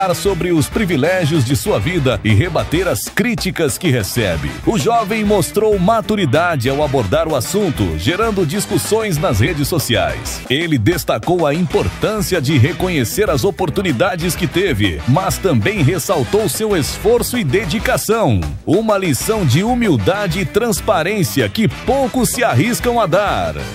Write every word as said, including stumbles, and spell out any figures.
sobre os privilégios de sua vida e rebater as críticas que recebe. O jovem mostrou maturidade ao abordar o assunto, gerando discussões nas redes sociais. Ele destacou a importância de reconhecer as oportunidades que teve, mas também ressaltou seu esforço e dedicação. Uma lição de humildade e transparência que poucos se arriscam a dar.